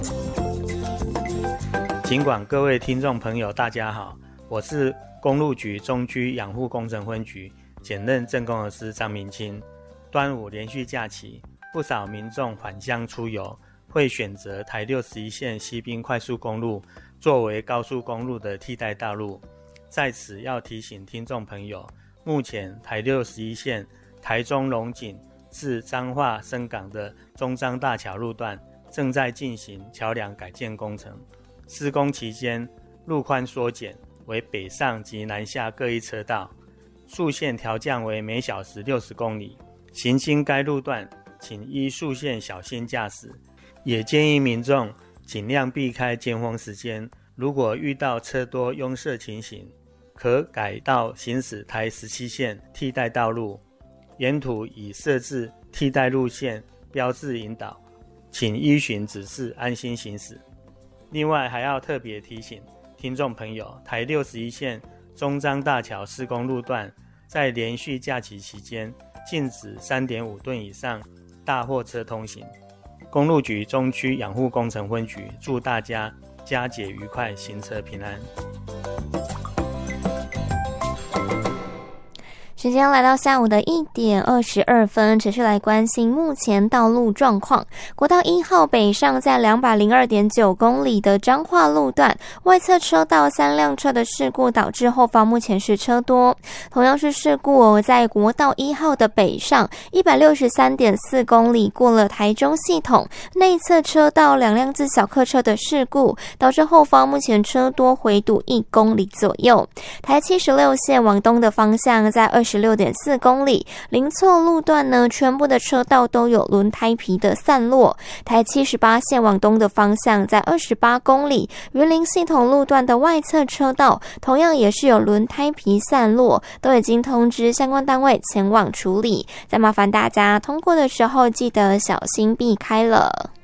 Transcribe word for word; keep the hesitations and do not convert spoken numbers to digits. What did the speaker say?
尽管各位听众朋友大家好，我是公路局中区养护工程分局简任正工程师张明清。端午连续假期，不少民众返乡出游，会选择台六十一线西滨快速公路作为高速公路的替代道路。在此要提醒听众朋友，目前台六十一线台中龙井至彰化深港的中彰大桥路段正在进行桥梁改建工程，施工期间路宽缩减为北上及南下各一车道，速限调降为每小时六十公里。行经该路段请依速限小心驾驶，也建议民众尽量避开尖峰时间，如果遇到车多拥塞情形，可改道行驶台十七线替代道路，沿途已设置替代路线标志引导，请依循指示安心行驶。另外还要特别提醒听众朋友，台六十一线中彰大桥施工路段在连续假期期间禁止 三点五吨以上大货车通行。公路局中区养护工程分局祝大家佳节愉快，行车平安。 时间来到下午的一点二十二分，持续来关心目前道路状况。国道一号北上在 两百零二点九公里的彰化路段，外侧车道三辆车的事故导致后方目前是车多。同样是事故哦，在国道一号的北上 一百六十三点四公里过了台中系统，内侧车道两辆自小客车的事故导致后方目前车多，回堵一公里左右。台七十六线往东的方向在二十六点四公里，邻错路段呢，全部的车道都有轮胎皮的散落。台七十八线往东的方向在二十八公里，云林系统路段的外侧车道同样也是有轮胎皮散落，都已经通知相关单位前往处理。再麻烦大家通过的时候记得小心避开了。